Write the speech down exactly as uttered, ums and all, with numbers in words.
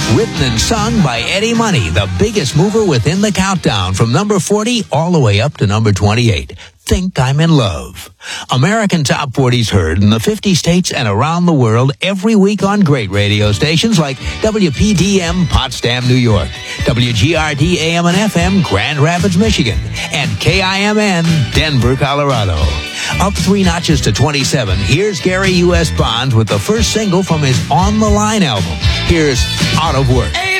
Written and sung by Eddie Money, the biggest mover within the countdown from number forty all the way up to number twenty-eight. Think I'm in Love. American Top forties heard in the fifty states and around the world every week on great radio stations like W P D M Potsdam, New York, W G R D A M and F M Grand Rapids, Michigan, and K I M N Denver, Colorado. Up three notches to twenty-seven, here's Gary U S. Bonds with the first single from his On the Line album. Here's Out of Work.